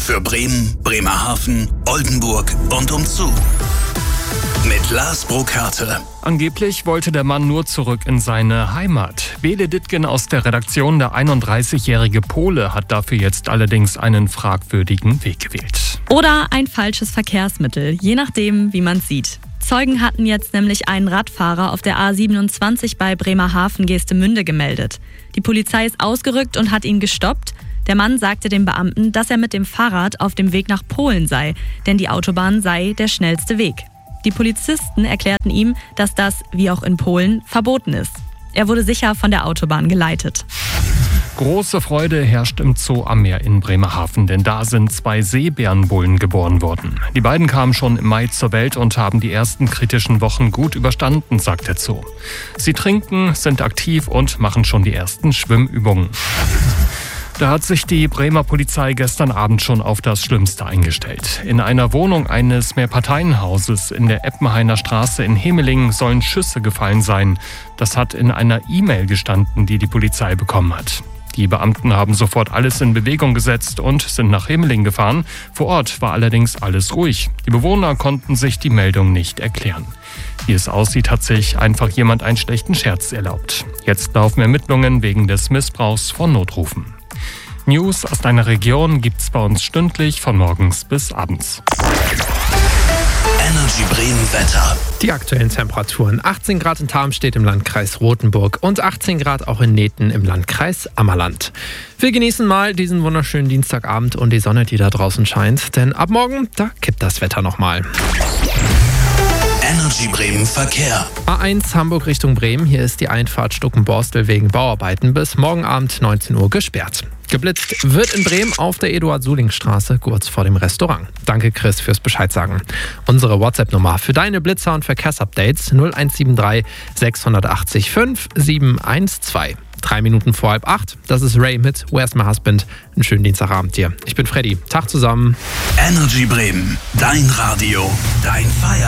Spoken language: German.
Für Bremen, Bremerhaven, Oldenburg und umzu. Mit Lars Burkhardt. Angeblich wollte der Mann nur zurück in seine Heimat. Bele Dittgen aus der Redaktion, der 31-jährige Pole, hat dafür jetzt allerdings einen fragwürdigen Weg gewählt. Oder ein falsches Verkehrsmittel, je nachdem, wie man es sieht. Zeugen hatten jetzt nämlich einen Radfahrer auf der A27 bei Bremerhaven-Geestemünde gemeldet. Die Polizei ist ausgerückt und hat ihn gestoppt. Der Mann sagte dem Beamten, dass er mit dem Fahrrad auf dem Weg nach Polen sei, denn die Autobahn sei der schnellste Weg. Die Polizisten erklärten ihm, dass das, wie auch in Polen, verboten ist. Er wurde sicher von der Autobahn geleitet. Große Freude herrscht im Zoo am Meer in Bremerhaven, denn da sind 2 Seebärenbullen geboren worden. Die beiden kamen schon im Mai zur Welt und haben die ersten kritischen Wochen gut überstanden, sagt der Zoo. Sie trinken, sind aktiv und machen schon die ersten Schwimmübungen. Da hat sich die Bremer Polizei gestern Abend schon auf das Schlimmste eingestellt. In einer Wohnung eines Mehrparteienhauses in der Eppenhainer Straße in Hemelingen sollen Schüsse gefallen sein. Das hat in einer E-Mail gestanden, die die Polizei bekommen hat. Die Beamten haben sofort alles in Bewegung gesetzt und sind nach Hemelingen gefahren. Vor Ort war allerdings alles ruhig. Die Bewohner konnten sich die Meldung nicht erklären. Wie es aussieht, hat sich einfach jemand einen schlechten Scherz erlaubt. Jetzt laufen Ermittlungen wegen des Missbrauchs von Notrufen. News aus deiner Region gibt's bei uns stündlich von morgens bis abends. Energy Bremen Wetter. Die aktuellen Temperaturen: 18 Grad in Tarmstedt im Landkreis Rothenburg und 18 Grad auch in Nethen im Landkreis Ammerland. Wir genießen mal diesen wunderschönen Dienstagabend und die Sonne, die da draußen scheint, denn ab morgen, da kippt das Wetter nochmal. Energy Bremen Verkehr. A1 Hamburg Richtung Bremen. Hier ist die Einfahrt Stuckenborstel wegen Bauarbeiten bis morgen Abend 19 Uhr gesperrt. Geblitzt wird in Bremen auf der Eduard-Suling-Straße, kurz vor dem Restaurant. Danke, Chris, fürs Bescheid sagen. Unsere WhatsApp-Nummer für deine Blitzer- und Verkehrsupdates 0173 680 5712. 3 Minuten vor 7:30. Das ist Ray mit Where's My Husband. Einen schönen Dienstagabend dir. Ich bin Freddy. Tag zusammen. Energy Bremen. Dein Radio. Dein Feier.